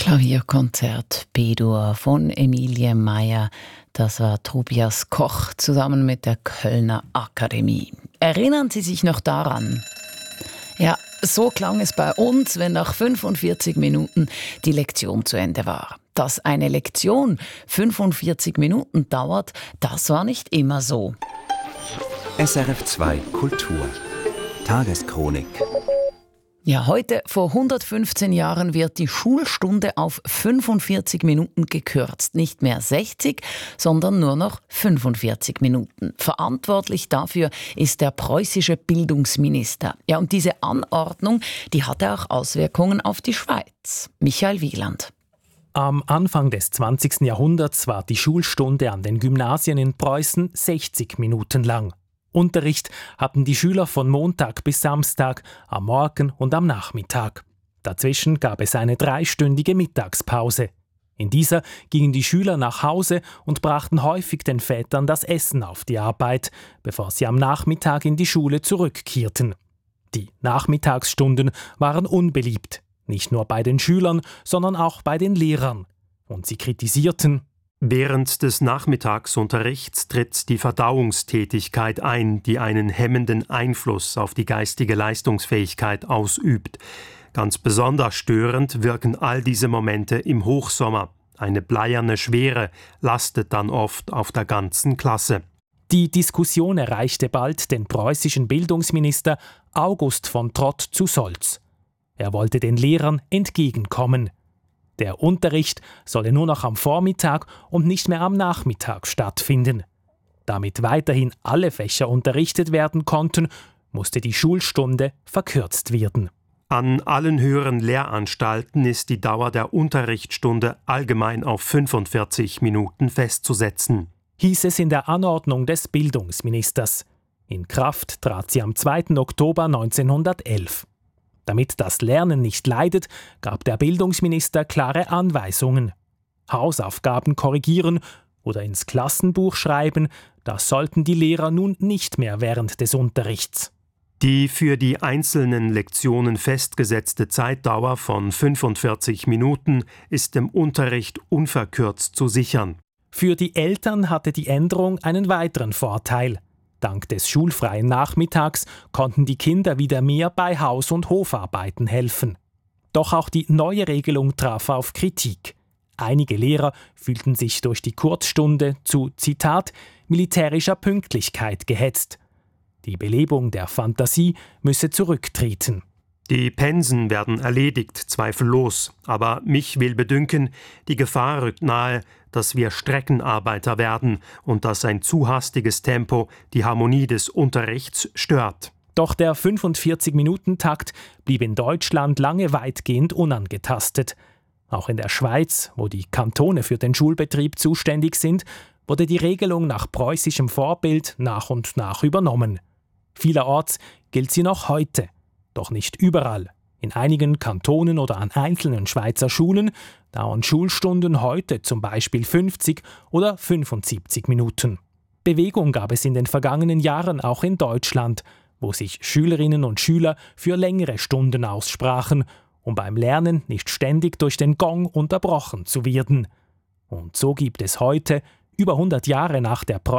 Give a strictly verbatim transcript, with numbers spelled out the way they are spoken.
Klavierkonzert B-Dur von Emilie Meier. Das war Tobias Koch zusammen mit der Kölner Akademie. Erinnern Sie sich noch daran? Ja, so klang es bei uns, wenn nach fünfundvierzig Minuten die Lektion zu Ende war. Dass eine Lektion fünfundvierzig Minuten dauert, das war nicht immer so. S R F zwei Kultur Tageschronik. Ja, heute vor hundertfünfzehn Jahren wird die Schulstunde auf fünfundvierzig Minuten gekürzt. Nicht mehr sechzig, sondern nur noch fünfundvierzig Minuten. Verantwortlich dafür ist der preußische Bildungsminister. Ja, und diese Anordnung, die hatte auch Auswirkungen auf die Schweiz. Michael Wieland. Am Anfang des zwanzigsten Jahrhunderts war die Schulstunde an den Gymnasien in Preußen sechzig Minuten lang. Unterricht hatten die Schüler von Montag bis Samstag, am Morgen und am Nachmittag. Dazwischen gab es eine dreistündige Mittagspause. In dieser gingen die Schüler nach Hause und brachten häufig den Vätern das Essen auf die Arbeit, bevor sie am Nachmittag in die Schule zurückkehrten. Die Nachmittagsstunden waren unbeliebt, nicht nur bei den Schülern, sondern auch bei den Lehrern. Und sie kritisierten: Während des Nachmittagsunterrichts tritt die Verdauungstätigkeit ein, die einen hemmenden Einfluss auf die geistige Leistungsfähigkeit ausübt. Ganz besonders störend wirken all diese Momente im Hochsommer. Eine bleierne Schwere lastet dann oft auf der ganzen Klasse. Die Diskussion erreichte bald den preußischen Bildungsminister August von Trott zu Solz. Er wollte den Lehrern entgegenkommen. Der Unterricht solle nur noch am Vormittag und nicht mehr am Nachmittag stattfinden. Damit weiterhin alle Fächer unterrichtet werden konnten, musste die Schulstunde verkürzt werden. An allen höheren Lehranstalten ist die Dauer der Unterrichtsstunde allgemein auf fünfundvierzig Minuten festzusetzen, hieß es in der Anordnung des Bildungsministers. In Kraft trat sie am zweiten Oktober neunzehnhundertelf. Damit das Lernen nicht leidet, gab der Bildungsminister klare Anweisungen. Hausaufgaben korrigieren oder ins Klassenbuch schreiben, das sollten die Lehrer nun nicht mehr während des Unterrichts. Die für die einzelnen Lektionen festgesetzte Zeitdauer von fünfundvierzig Minuten ist im Unterricht unverkürzt zu sichern. Für die Eltern hatte die Änderung einen weiteren Vorteil. Dank des schulfreien Nachmittags konnten die Kinder wieder mehr bei Haus- und Hofarbeiten helfen. Doch auch die neue Regelung traf auf Kritik. Einige Lehrer fühlten sich durch die Kurzstunde zu, Zitat, militärischer Pünktlichkeit gehetzt. Die Belebung der Fantasie müsse zurücktreten. Die Pensen werden erledigt, zweifellos. Aber mich will bedünken, die Gefahr rückt nahe, dass wir Streckenarbeiter werden und dass ein zu hastiges Tempo die Harmonie des Unterrichts stört. Doch der fünfundvierzig-Minuten-Takt blieb in Deutschland lange weitgehend unangetastet. Auch in der Schweiz, wo die Kantone für den Schulbetrieb zuständig sind, wurde die Regelung nach preußischem Vorbild nach und nach übernommen. Vielerorts gilt sie noch heute. Doch nicht überall. In einigen Kantonen oder an einzelnen Schweizer Schulen dauern Schulstunden heute zum Beispiel fünfzig oder fünfundsiebzig Minuten. Bewegung gab es in den vergangenen Jahren auch in Deutschland, wo sich Schülerinnen und Schüler für längere Stunden aussprachen, um beim Lernen nicht ständig durch den Gong unterbrochen zu werden. Und so gibt es heute, über hundert Jahre nach der